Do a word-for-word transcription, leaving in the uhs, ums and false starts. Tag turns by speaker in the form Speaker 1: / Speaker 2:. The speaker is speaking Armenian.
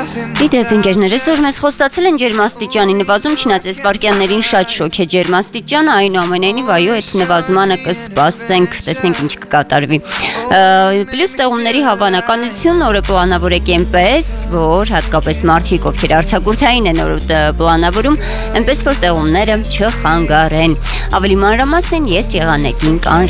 Speaker 1: Դիտեպ ընկերներ, այսօր մեզ խոստացել են ջերմաստիճանի նվազում, չնայած այս վարկյաններին շատ շոկ է ջերմաստիճանը, այնուամենայնիվ այո, այդ նվազմանը կսպասենք, տեսնենք ինչ կկատարվի։ Պլյուս տեղումների հավանականություն օրը պլանավորեք այնպես, որ հատկապես մարդիկ, ովքեր արձակուրդային են օրը պլանավորում, այնպես որ տեղումները չխանգարեն։ Ավելի մանրամասն ես եղանեկին